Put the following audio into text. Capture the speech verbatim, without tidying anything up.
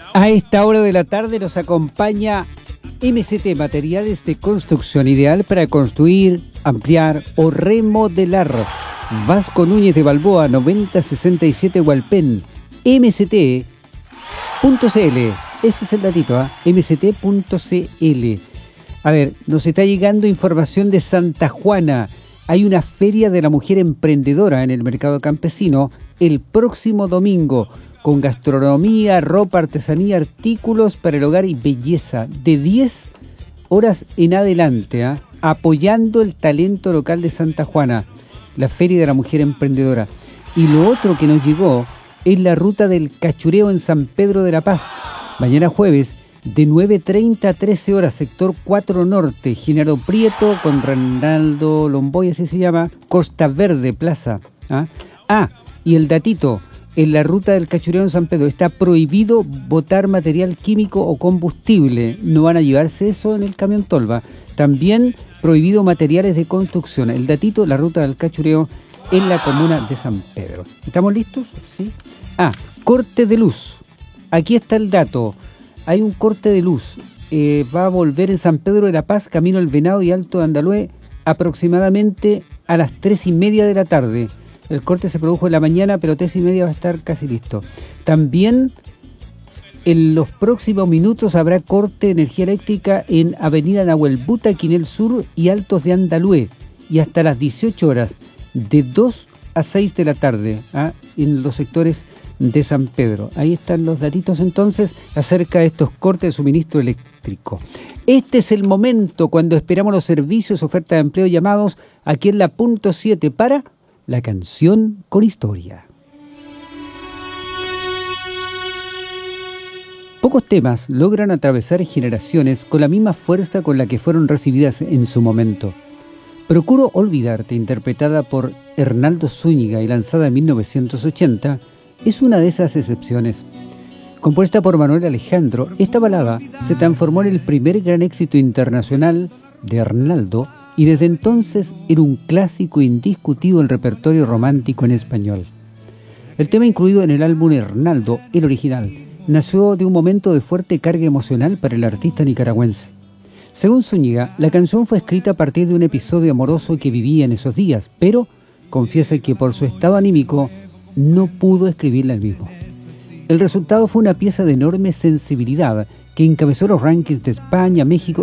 A esta hora de la tarde nos acompaña M C T, materiales de construcción ideal para construir, ampliar o remodelar. Vasco Núñez de Balboa, noventa sesenta y siete Hualpén, M C T punto C L. Ese es el datito, ¿eh? M C T punto C L. A ver, nos está llegando información de Santa Juana. Hay una feria de la mujer emprendedora en el mercado campesino el próximo domingo, con gastronomía, ropa, artesanía, artículos para el hogar y belleza, de diez horas en adelante, ¿eh? Apoyando el talento local de Santa Juana, la Feria de la Mujer Emprendedora. Y lo otro que nos llegó es la ruta del cachureo en San Pedro de la Paz, mañana jueves, de nueve treinta a trece horas, sector cuatro Norte, Genaro Prieto con Reinaldo Lomboy, así se llama, Costa Verde, Plaza. ¿Ah? ah, y el datito, en la ruta del cachureo en San Pedro está prohibido botar material químico o combustible. No van a llevarse eso en el camión tolva. También prohibido materiales de construcción. El datito, la ruta del cachureo en la comuna de San Pedro. ¿Estamos listos? Sí. Ah, corte de luz. Aquí está el dato. Hay un corte de luz. Eh, va a volver en San Pedro de la Paz, camino al Venado y Alto de Andalúe, aproximadamente a las tres y media de la tarde. El corte se produjo en la mañana, pero tres y media va a estar casi listo. También en los próximos minutos habrá corte de energía eléctrica en Avenida Nahuelbuta, Quinel Sur y Altos de Andalúe, y hasta las dieciocho horas, de dos a seis de la tarde, ¿ah? En los sectores de San Pedro. Ahí están los datitos entonces acerca de estos cortes de suministro eléctrico. Este es el momento cuando esperamos los servicios, oferta de empleo, llamados aquí en la punto siete para la canción con historia. Pocos temas logran atravesar generaciones con la misma fuerza con la que fueron recibidas en su momento. Procuro olvidarte, interpretada por Hernaldo Zúñiga y lanzada en mil novecientos ochenta, es una de esas excepciones. Compuesta por Manuel Alejandro, esta balada se transformó en el primer gran éxito internacional de Hernaldo y desde entonces era un clásico indiscutido del repertorio romántico en español. El tema incluido en el álbum Hernaldo, el original, nació de un momento de fuerte carga emocional para el artista nicaragüense. Según Zúñiga, la canción fue escrita a partir de un episodio amoroso que vivía en esos días, pero confiesa que por su estado anímico no pudo escribirla él mismo. El resultado fue una pieza de enorme sensibilidad que encabezó los rankings de España, México